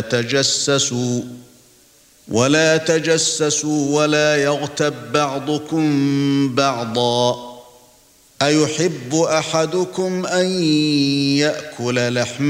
ولا تجسسوا ولا يغتب بعضكم بعضا أيحب أحدكم أن يأكل لحم